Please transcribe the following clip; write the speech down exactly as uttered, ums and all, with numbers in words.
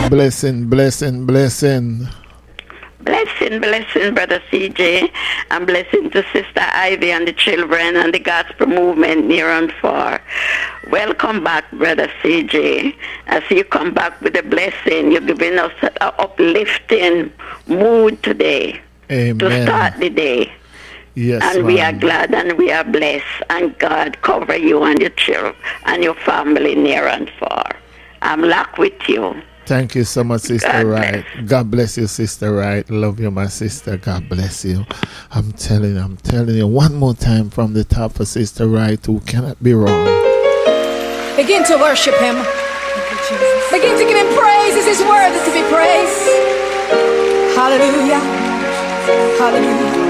Blessing, blessing, blessing. Blessing, blessing, Brother C J, and blessing to Sister Ivy and the children and the gospel movement near and far. Welcome back, Brother C J. As you come back with a blessing, you're giving us an uplifting mood today. Amen. To start the day. Yes, and ma'am. we are glad and we are blessed, and God cover you and your children and your family near and far. I'm locked with you. Thank you so much, Sister God Wright. bless. God bless you, Sister Wright. Love you, my sister. God bless you. I'm telling you, I'm telling you, one more time from the top of Sister Wright, who cannot be wrong. Begin to worship him. Begin to give him praise. This is worthy to be praised. Hallelujah. Hallelujah.